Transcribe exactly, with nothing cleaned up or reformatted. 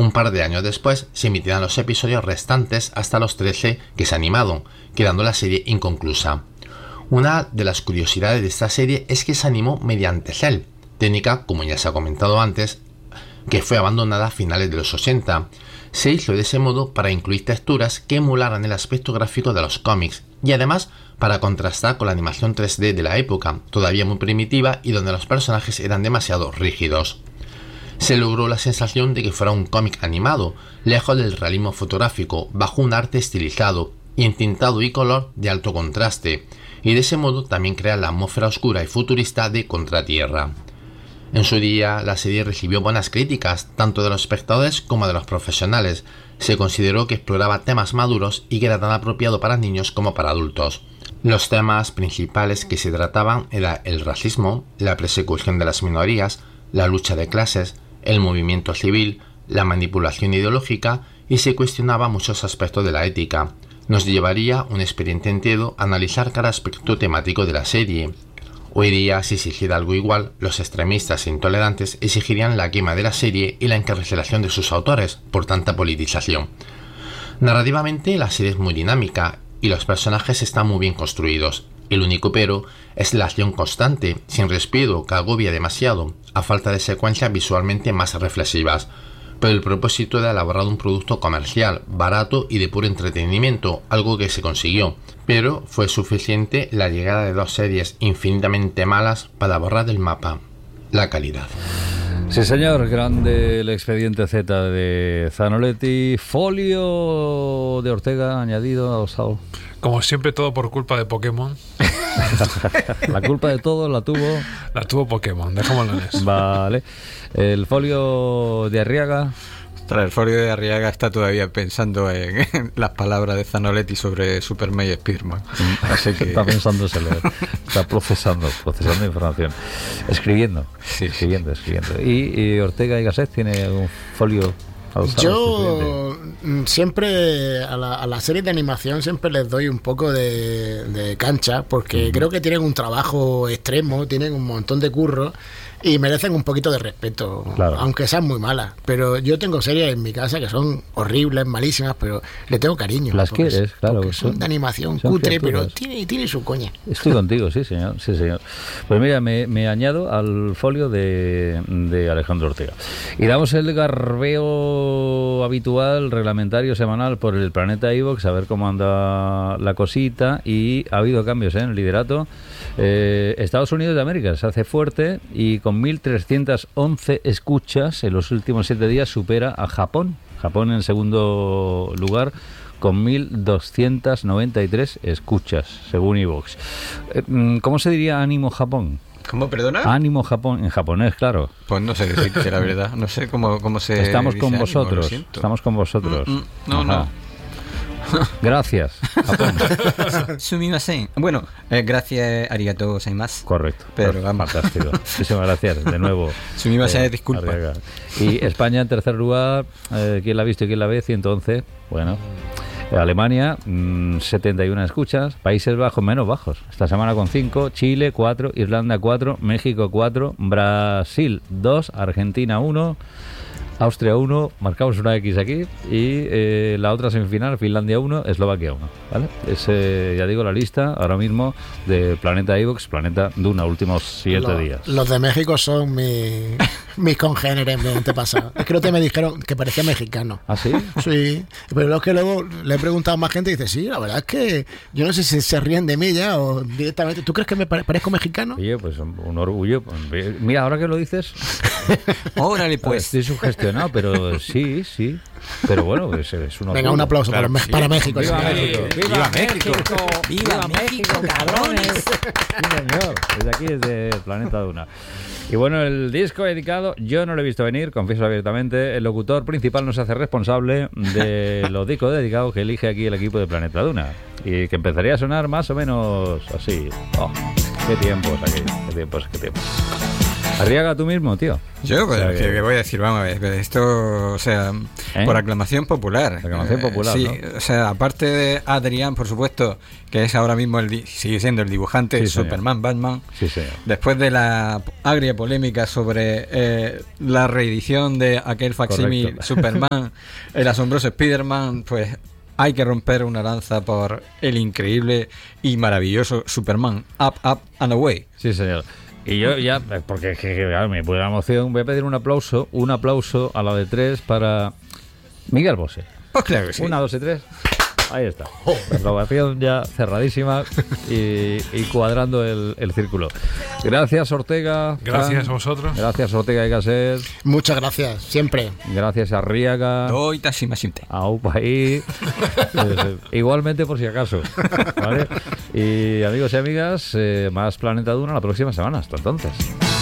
Un par de años después se emitirán los episodios restantes hasta los trece que se han animado, quedando la serie inconclusa. Una de las curiosidades de esta serie es que se animó mediante cel, técnica, como ya se ha comentado antes, que fue abandonada a finales de los ochenta. Se hizo de ese modo para incluir texturas que emularan el aspecto gráfico de los cómics y además para contrastar con la animación tres D de la época, todavía muy primitiva y donde los personajes eran demasiado rígidos. Se logró la sensación de que fuera un cómic animado, lejos del realismo fotográfico, bajo un arte estilizado y entintado y color de alto contraste, y de ese modo también crea la atmósfera oscura y futurista de Contratierra. En su día, la serie recibió buenas críticas, tanto de los espectadores como de los profesionales. Se consideró que exploraba temas maduros y que era tan apropiado para niños como para adultos. Los temas principales que se trataban eran el racismo, la persecución de las minorías, la lucha de clases, el movimiento civil, la manipulación ideológica y se cuestionaba muchos aspectos de la ética. Nos llevaría un expediente entero a analizar cada aspecto temático de la serie. Hoy día, si se hiciera algo igual, los extremistas e intolerantes exigirían la quema de la serie y la encarcelación de sus autores por tanta politización. Narrativamente, la serie es muy dinámica y los personajes están muy bien construidos. El único pero es la acción constante, sin respiro, que agobia demasiado, a falta de secuencias visualmente más reflexivas. Pero el propósito era elaborar un producto comercial, barato y de puro entretenimiento, algo que se consiguió. Pero fue suficiente la llegada de dos series infinitamente malas para borrar del mapa la calidad. Sí, señor, grande el expediente Z de Zanoletti. Folio de Ortega añadido a Osao. Como siempre, todo por culpa de Pokémon. La culpa de todo la tuvo... La tuvo Pokémon, dejémoslo en eso. Vale. El folio de Arriaga... El folio de Arriaga está todavía pensando en, en las palabras de Zanoletti sobre Superman y Spiderman. Así que... Está pensándoselo, está procesando, procesando información. Escribiendo, sí, escribiendo, escribiendo. ¿Y, y Ortega y Gasset tiene un folio? Yo siempre a la, a la serie de animación siempre les doy un poco de, de cancha porque mm. creo que tienen un trabajo extremo, tienen un montón de curro y merecen un poquito de respeto, claro. Aunque sean muy malas. Pero yo tengo series en mi casa que son horribles, malísimas, pero le tengo cariño. Las porque, quieres, claro. Porque son, son de animación son cutre, criaturas. Pero tiene, tiene su coña. Estoy contigo, sí señor, sí señor. Pues mira, me, me añado al folio de, de Alejandro Ortega. Y damos el garbeo habitual, reglamentario, semanal por el Planeta iVoox, a ver cómo anda la cosita. Y ha habido cambios, ¿eh? En el liderato. Eh, Estados Unidos de América se hace fuerte y con mil trescientas once escuchas en los últimos siete días supera a Japón. Japón en segundo lugar con mil doscientas noventa y tres escuchas, según iVoox. Eh, ¿Cómo se diría ánimo Japón? ¿Cómo, perdona? Ánimo Japón, en japonés, claro. Pues no sé decirte la verdad, no sé cómo, cómo se Estamos dice con ánimo, vosotros, estamos con vosotros. Mm, mm, no, Ajá. no. Gracias, Japón. Sumimasen. Bueno, eh, gracias, arigato gozaimasu. Correcto. Pero vamos. Fantástico. Muchísimas gracias, de nuevo. Sumimasen, eh, disculpa. Arriaga. Y España en tercer lugar, eh, ¿quién la ha visto y quién la ve? ciento once. Bueno. Alemania, mmm, setenta y una escuchas. Países Bajos, menos bajos. Esta semana con cinco. Chile, cuatro. Irlanda, cuatro. México, cuatro. Brasil, dos. Argentina, uno. Austria uno, marcamos una X aquí, y eh, la otra semifinal, Finlandia uno, Eslovaquia uno, ¿vale? Es, eh, ya digo, la lista ahora mismo de Planeta iVoox, Planeta Duna, últimos siete Lo, días. Los de México son mi, mis congéneres de antepasado. Es que no te me dijeron que parecía mexicano. ¿Ah, sí? Sí, pero es que luego le he preguntado a más gente y dice, sí, la verdad es que yo no sé si se ríen de mí ya o directamente. ¿Tú crees que me pare- parezco mexicano? Oye, pues un, un orgullo. Mira, ahora que lo dices... Órale, pues. Estoy sugestionado, pero sí, sí. Pero bueno, es, es un orgullo. Venga, un aplauso claro, para, sí. para México. ¡Viva, sí. México! ¡Viva, ¡Viva México! México! ¡Viva México, cabrones! Sí, señor. Desde aquí, desde Planeta Duna. Y bueno, el disco dedicado, yo no lo he visto venir, confieso abiertamente. El locutor principal nos hace responsable de los discos dedicados que elige aquí el equipo de Planeta Duna. Y que empezaría a sonar más o menos así. Oh, qué tiempos aquí, qué tiempos, qué tiempos. Arriaga tú mismo, tío. Yo, pues, O sea, ¿qué, que- qué voy a decir? Vamos a ver, esto, o sea, ¿Eh? por aclamación popular. Aclamación Eh, popular, Sí, ¿no? o sea, aparte de Adrián, por supuesto, que es ahora mismo, el di- sigue siendo el dibujante Sí, de señor. Superman, Batman. Sí, señor. Después de la agria polémica sobre eh, la reedición de aquel facsímil Correcto. Superman, el asombroso Spider-Man, pues hay que romper una lanza por el increíble y maravilloso Superman, Up, Up and Away. Sí, señor. Y yo ya, porque es que, que, claro, me puede la emoción, voy a pedir un aplauso, un aplauso a la de tres para Miguel Bosé. Pues claro que sí. Una, dos y tres. Ahí está. La aprobación ya cerradísima y, y cuadrando el, el círculo. Gracias, Ortega. Gracias Fran. a vosotros. Gracias, Ortega y Gasset. Muchas gracias, siempre. Gracias, Arriaga. Doi Tashimashite. A Upaí. Eh, igualmente, por si acaso. ¿Vale? Y amigos y amigas, eh, más Planeta Duna la próxima semana. Hasta entonces.